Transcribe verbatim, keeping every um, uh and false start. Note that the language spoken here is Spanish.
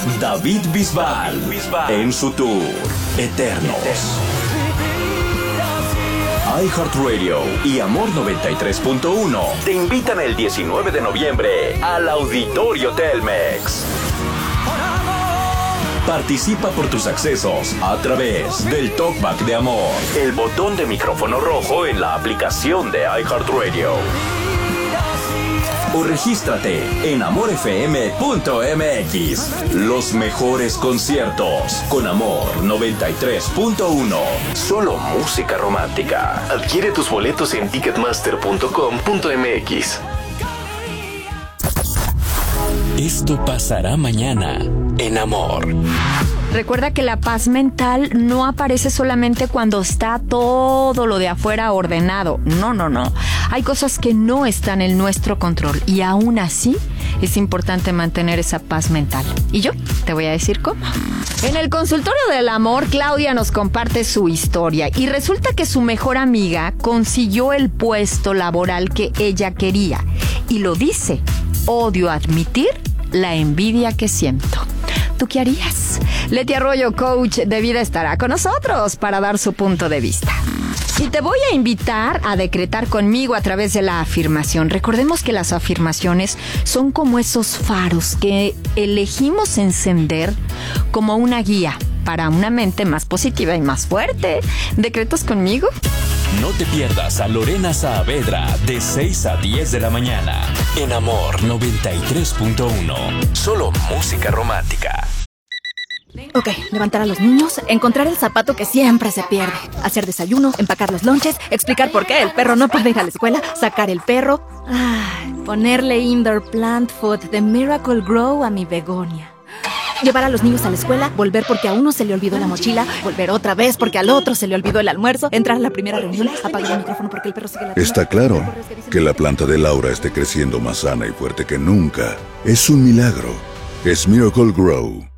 David Bisbal, en su tour Eternos. iHeartRadio y Amor noventa y tres punto uno te invitan el diecinueve de noviembre al Auditorio Telmex. Participa por tus accesos a través del Talkback de Amor, el botón de micrófono rojo en la aplicación de iHeartRadio. O regístrate en amor f m punto m x. Los mejores conciertos con Amor noventa y tres punto uno. Solo música romántica. Adquiere tus boletos en ticketmaster punto com punto m x. Esto pasará mañana en Amor. Recuerda que la paz mental no aparece solamente cuando está todo lo de afuera ordenado. No, no, no. Hay cosas que no están en nuestro control y aún así es importante mantener esa paz mental. Y yo te voy a decir cómo. En el consultorio del amor, Claudia nos comparte su historia y resulta que su mejor amiga consiguió el puesto laboral que ella quería. Y lo dice: odio admitir la envidia que siento. ¿Tú qué harías? Leti Arroyo, coach de vida, estará con nosotros para dar su punto de vista. Y te voy a invitar a decretar conmigo a través de la afirmación. Recordemos que las afirmaciones son como esos faros que elegimos encender como una guía para una mente más positiva y más fuerte. ¿Decretas conmigo? No te pierdas a Lorena Saavedra de seis a diez de la mañana en Amor noventa y tres punto uno. Solo música romántica. Ok, levantar a los niños, encontrar el zapato que siempre se pierde, hacer desayuno, empacar los lonches, explicar por qué el perro no puede ir a la escuela, sacar el perro, ay, ponerle indoor plant food de Miracle Grow a mi begonia. Llevar a los niños a la escuela, volver porque a uno se le olvidó la mochila, volver otra vez porque al otro se le olvidó el almuerzo, entrar a la primera reunión, apagar el micrófono porque el perro sigue ladrando. Está claro que la planta de Laura esté creciendo más sana y fuerte que nunca. Es un milagro. Es Miracle Grow.